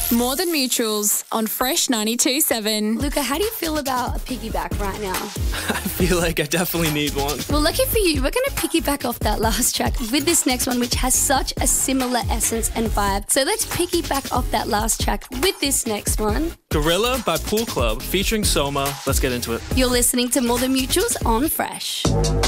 More Than Mutuals on Fresh 92.7. Luca, how do you feel about a piggyback right now? I feel like I definitely need one. Well, lucky for you, we're going to piggyback off that last track with this next one, which has such a similar essence and vibe. So let's piggyback off that last track with this next one. Gorilla by Pool Club featuring Soma. Let's get into it. You're listening to More Than Mutuals on Fresh.